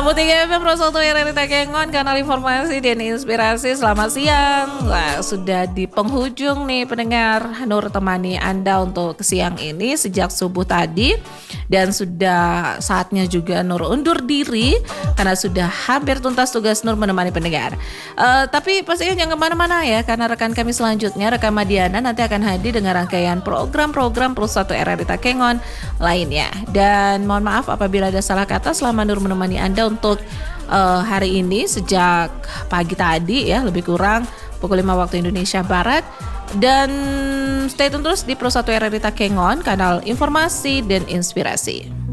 103 FM Pro 1 RRI Takengon, kanal informasi dan inspirasi. Selamat siang. Wah, sudah di penghujung nih pendengar. Nur temani Anda untuk siang ini sejak subuh tadi. Dan sudah saatnya juga Nur undur diri karena sudah hampir tuntas tugas Nur menemani pendengar. Tapi pastinya jangan kemana-mana ya, karena rekan kami selanjutnya, rekan Madiana nanti akan hadir dengan rangkaian program-program Pro 1 RRI Takengon lainnya. Dan mohon maaf apabila ada salah kata selama Nur menemani Anda untuk hari ini sejak pagi tadi ya, lebih kurang pukul 5 waktu Indonesia Barat. Dan stay tune terus di Pro 1 RRI Takengon, kanal informasi dan inspirasi.